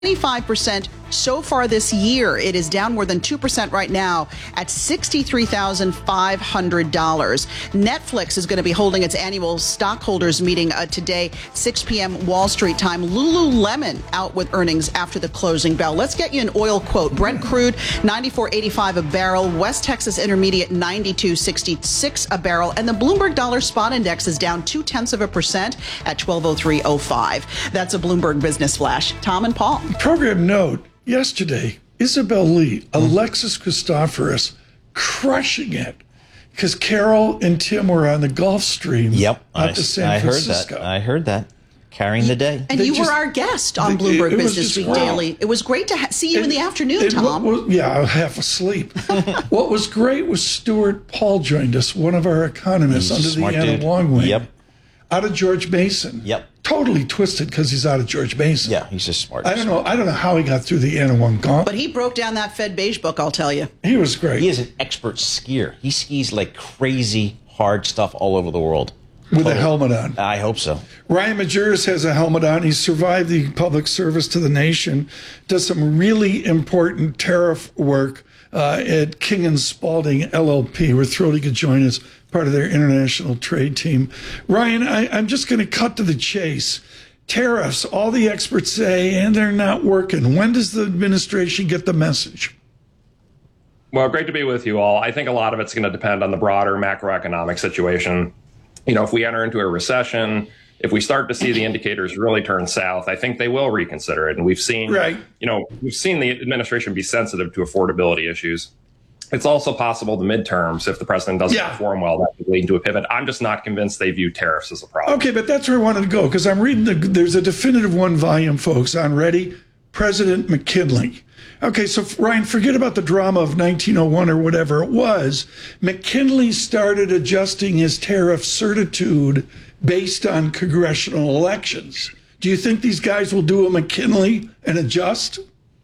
25% so far this year. It is down more than 2% right now at $63,500. Netflix is going to be holding its annual stockholders meeting today, 6 p.m. Wall Street time. Lululemon out with earnings after the closing bell. Let's get you an oil quote. Brent crude, $94.85 a barrel. West Texas Intermediate, $92.66 a barrel. And the Bloomberg Dollar Spot Index is down 0.2% at 1203.05. That's a Bloomberg Business Flash. Tom and Paul. Program note, yesterday, Isabel Lee, Alexis Christoforous, crushing it because Carol and Tim were on the Gulf Stream. Yep, out to San Francisco. I heard that. Carrying the day. And you were our guest on Bloomberg Business Week Daily. It was great to see you in the afternoon, Tom. I was half asleep. What was great was Stuart Paul joined us, one of our economists under the Anna Longwing. Yep. Out of George Mason. Yep. Totally twisted because he's out of George Mason. Yeah, he's just smart. I don't know how he got through the Anna Wong gauntlet. But he broke down that Fed beige book, I'll tell you. He was great. He is an expert skier. He skis like crazy hard stuff all over the world. With a helmet on. I hope so. Ryan Majerus has a helmet on. He survived the public service to the nation, does some really important tariff work at King and Spalding LLP. We're thrilled he could join us, part of their international trade team. Ryan, I'm just going to cut to the chase. Tariffs, all the experts say, and they're not working. When does the administration get the message? Well, great to be with you all. I think a lot of it's going to depend on the broader macroeconomic situation. You know, if we enter into a recession, if we start to see the indicators really turn south, I think they will reconsider it. And we've seen, we've seen the administration be sensitive to affordability issues. It's also possible the midterms, if the president doesn't perform well, that could lead to a pivot. I'm just not convinced they view tariffs as a problem. Okay, but that's where I wanted to go, because I'm reading there's a definitive one volume, folks, on Ready, President McKinley. Okay, so Ryan, forget about the drama of 1901 or whatever it was. McKinley started adjusting his tariff certitude based on congressional elections. Do you think these guys will do a McKinley and adjust?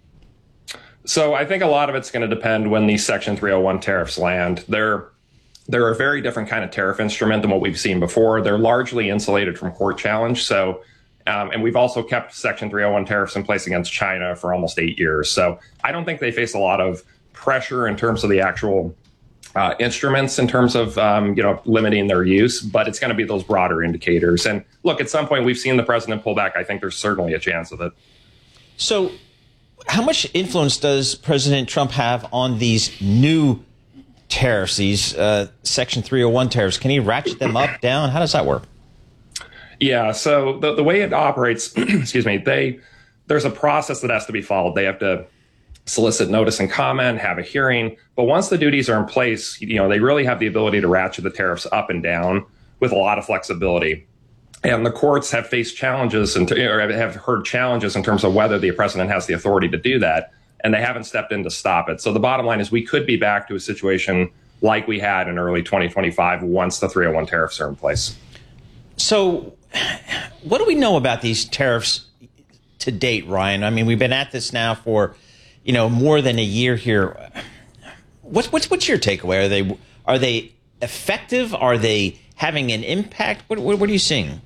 So I think a lot of it's going to depend when these Section 301 tariffs land. They're a very different kind of tariff instrument than what we've seen before. They're largely insulated from court challenge. So, and we've also kept Section 301 tariffs in place against China for almost 8 years. So I don't think they face a lot of pressure in terms of the actual instruments in terms of, limiting their use, but it's going to be those broader indicators. And look, at some point we've seen the president pull back. I think there's certainly a chance of it. So how much influence does President Trump have on these new tariffs, these Section 301 tariffs? Can he ratchet them up, down? How does that work? Yeah, so the way it operates, excuse me, there's a process that has to be followed. They have to solicit notice and comment, have a hearing. But once the duties are in place, they really have the ability to ratchet the tariffs up and down with a lot of flexibility. And the courts have faced challenges or have heard challenges in terms of whether the president has the authority to do that. And they haven't stepped in to stop it. So the bottom line is we could be back to a situation like we had in early 2025 once the 301 tariffs are in place. So what do we know about these tariffs to date, Ryan? I mean, we've been at this now for, more than a year here. What's your takeaway? Are they effective? Are they having an impact? What are you seeing?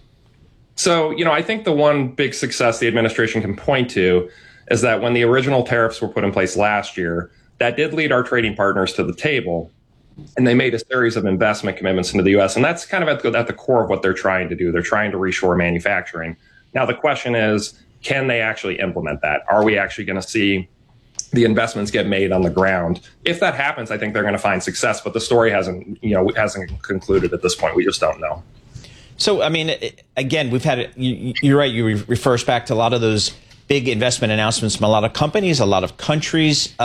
So, I think the one big success the administration can point to is that when the original tariffs were put in place last year, that did lead our trading partners to the table. And they made a series of investment commitments into the U.S. And that's kind of at the core of what they're trying to do. They're trying to reshore manufacturing. Now, the question is, can they actually implement that? Are we actually going to see the investments get made on the ground? If that happens, I think they're going to find success. But the story hasn't concluded at this point. We just don't know. So, I mean, again, we've had you're right. You refer us back to a lot of those big investment announcements from a lot of companies, a lot of countries.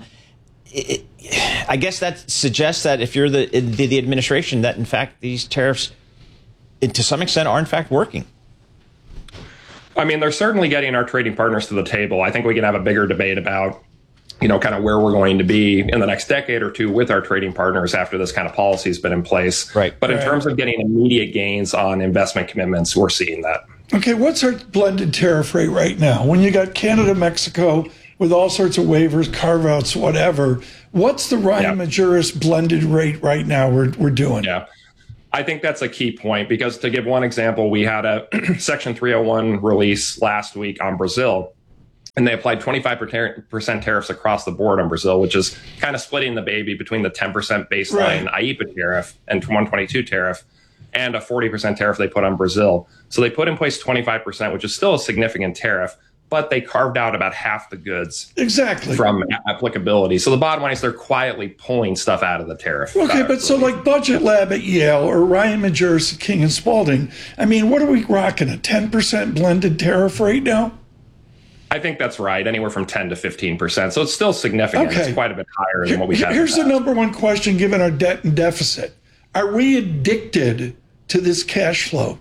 I guess that suggests that if you're the administration, that in fact these tariffs, to some extent, are in fact working. I mean, they're certainly getting our trading partners to the table. I think we can have a bigger debate about, kind of where we're going to be in the next decade or two with our trading partners after this kind of policy has been in place. Right. But in terms of getting immediate gains on investment commitments, we're seeing that. Okay, what's our blended tariff rate right now? When you got Canada, Mexico, with all sorts of waivers, carve-outs, whatever, what's the Ryan Majerus blended rate right now we're doing? Yeah. I think that's a key point because to give one example, we had a Section 301 release last week on Brazil. And they applied 25% tariffs across the board on Brazil, which is kind of splitting the baby between the 10% baseline IEEPA tariff and 122 tariff and a 40% tariff they put on Brazil. So they put in place 25%, which is still a significant tariff, but they carved out about half the goods from applicability. So the bottom line is they're quietly pulling stuff out of the tariff. Okay, but so like Budget Lab at Yale or Ryan Majerus at King and Spalding, I mean, what are we rocking, a 10% blended tariff right now? I think that's right, anywhere from 10 to 15%. So it's still significant. Okay. It's quite a bit higher than what we had. Here's the number one question, given our debt and deficit. Are we addicted to this cash flow?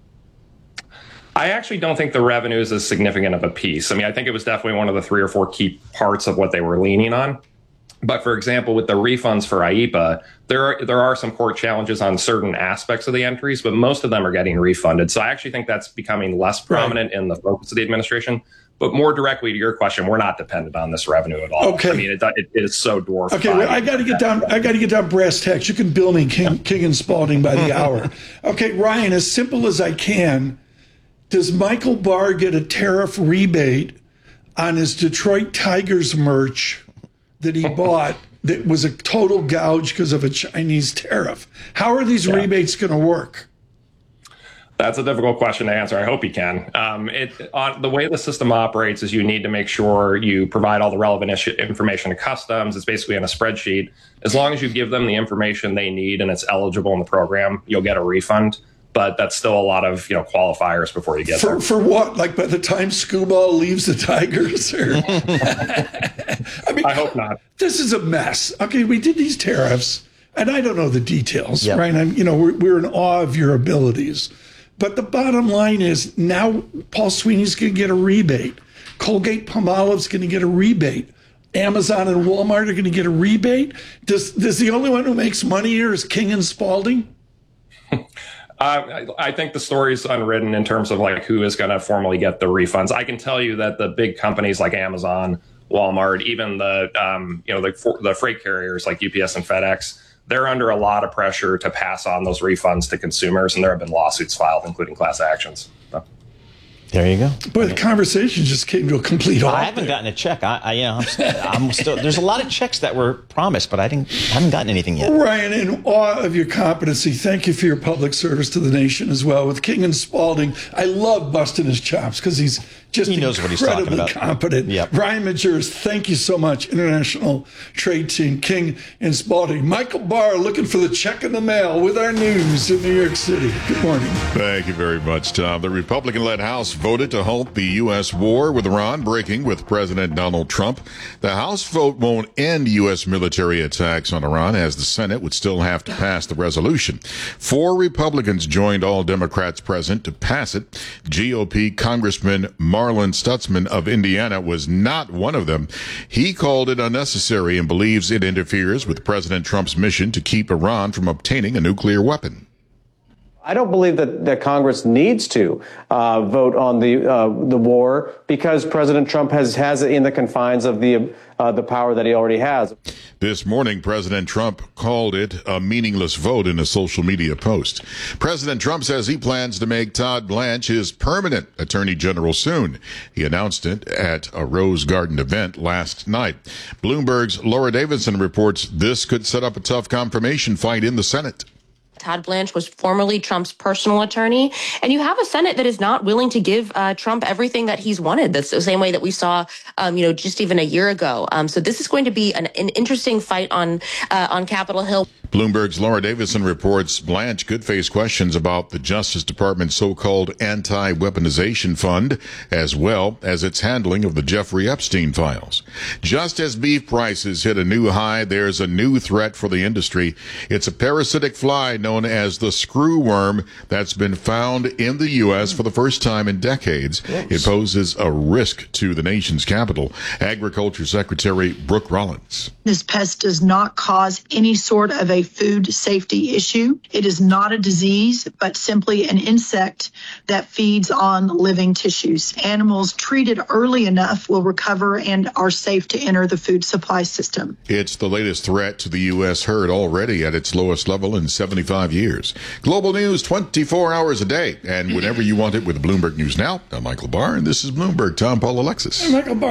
I actually don't think the revenue is as significant of a piece. I mean, I think it was definitely one of the 3 or 4 key parts of what they were leaning on. But for example, with the refunds for IEEPA, there are some court challenges on certain aspects of the entries, but most of them are getting refunded. So I actually think that's becoming less prominent in the focus of the administration. But more directly to your question, we're not dependent on this revenue at all. Okay. I mean, it is so dwarfed. Okay, well, I got to get down brass tacks. You can bill me King and Spalding by the hour. Okay, Ryan, as simple as I can, does Michael Barr get a tariff rebate on his Detroit Tigers merch that he bought that was a total gouge because of a Chinese tariff? How are these rebates going to work? That's a difficult question to answer. I hope he can. The way the system operates is you need to make sure you provide all the relevant information to customs. It's basically in a spreadsheet. As long as you give them the information they need and it's eligible in the program, you'll get a refund. But that's still a lot of qualifiers before you get there. For what? Like by the time Skubal leaves the Tigers? Or... I mean, I hope not. This is a mess. Okay, we did these tariffs, and I don't know the details, right? We're in awe of your abilities. But the bottom line is now Paul Sweeney's going to get a rebate. Colgate-Palmolive's going to get a rebate. Amazon and Walmart are going to get a rebate. Does the only one who makes money here is King and Spalding? I think the story's unwritten in terms of like who is going to formally get the refunds. I can tell you that the big companies like Amazon, Walmart, even the freight carriers like UPS and FedEx, they're under a lot of pressure to pass on those refunds to consumers, and there have been lawsuits filed, including class actions. So. There you go. But the conversation just came to a complete halt. I haven't gotten a check. I'm still. There's a lot of checks that were promised, but I haven't gotten anything yet. Ryan, in awe of your competency, thank you for your public service to the nation as well. With King and Spalding, I love busting his chops because he knows what he's talking about. Competent. Yep. Ryan Majerus, thank you so much. International Trade Team, King and Spalding. Michael Barr looking for the check in the mail with our news in New York City. Good morning. Thank you very much, Tom. The Republican-led House voted to halt the U.S. war with Iran breaking with President Donald Trump. The House vote won't end U.S. military attacks on Iran, as the Senate would still have to pass the resolution. 4 Republicans joined all Democrats present to pass it. GOP Congressman Marlin Stutzman of Indiana was not one of them. He called it unnecessary and believes it interferes with President Trump's mission to keep Iran from obtaining a nuclear weapon. I don't believe that Congress needs to vote on the war because President Trump has it in the confines of the power that he already has. This morning, President Trump called it a meaningless vote in a social media post. President Trump says he plans to make Todd Blanche his permanent attorney general soon. He announced it at a Rose Garden event last night. Bloomberg's Laura Davidson reports this could set up a tough confirmation fight in the Senate. Todd Blanche was formerly Trump's personal attorney, and you have a Senate that is not willing to give Trump everything that he's wanted. That's the same way that we saw, just even a year ago. So this is going to be an interesting fight on Capitol Hill. Bloomberg's Laura Davison reports Blanche could face questions about the Justice Department's so-called anti-weaponization fund, as well as its handling of the Jeffrey Epstein files. Just as beef prices hit a new high, there's a new threat for the industry. It's a parasitic fly known as the screwworm that's been found in the U.S. for the first time in decades. It poses a risk to the nation's capital. Agriculture Secretary Brooke Rollins. This pest does not cause any sort of a food safety issue. It is not a disease, but simply an insect that feeds on living tissues. Animals treated early enough will recover and are safe to enter the food supply system. It's the latest threat to the U.S. herd, already at its lowest level in 75 25 years. Global news 24 hours a day, and whenever you want it with Bloomberg News Now. I'm Michael Barr, and this is Bloomberg. Tom, Paul, Alexis. Michael Barr.